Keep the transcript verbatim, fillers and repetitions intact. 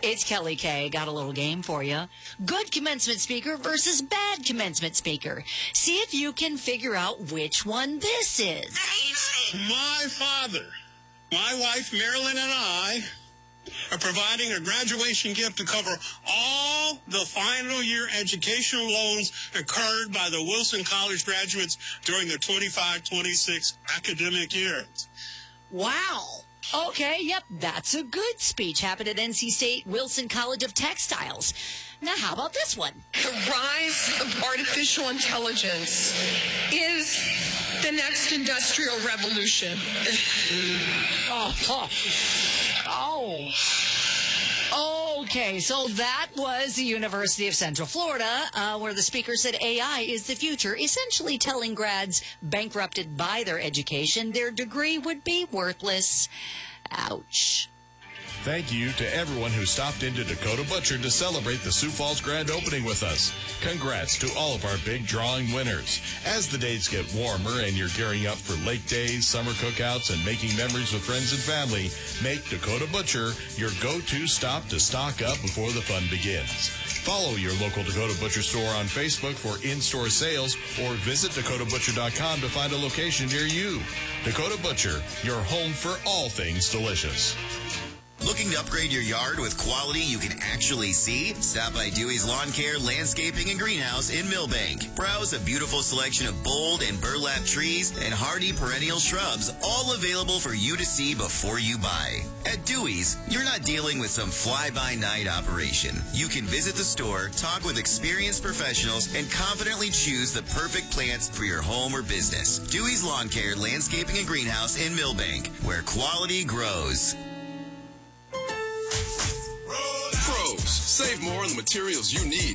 it's Kelly K. Got a little game for you. Good commencement speaker versus bad commencement speaker. See if you can figure out which one this is. My father, my wife Marilyn, and I are providing a graduation gift to cover all the final year educational loans incurred by the Wilson College graduates during the twenty-five twenty-six academic year. Wow. Okay, yep, that's a good speech. Happened at N C State Wilson College of Textiles. Now, how about this one? The rise of artificial intelligence is the next industrial revolution. oh, oh, oh. Okay, so that was the University of Central Florida, uh, where the speaker said A I is the future, essentially telling grads bankrupted by their education their degree would be worthless. Ouch. Thank you to everyone who stopped into Dakota Butcher to celebrate the Sioux Falls grand opening with us. Congrats to all of our big drawing winners. As the days get warmer and you're gearing up for lake days, summer cookouts, and making memories with friends and family, make Dakota Butcher your go-to stop to stock up before the fun begins. Follow your local Dakota Butcher store on Facebook for in-store sales or visit dakota butcher dot com to find a location near you. Dakota Butcher, your home for all things delicious. Looking to upgrade your yard with quality you can actually see? Stop by Dewey's Lawn Care, Landscaping, and Greenhouse in Millbank. Browse a beautiful selection of bold and burlap trees and hardy perennial shrubs, all available for you to see before you buy. At Dewey's, you're not dealing with some fly-by-night operation. You can visit the store, talk with experienced professionals, and confidently choose the perfect plants for your home or business. Dewey's Lawn Care, Landscaping, and Greenhouse in Millbank, where quality grows. Pros, save more on the materials you need.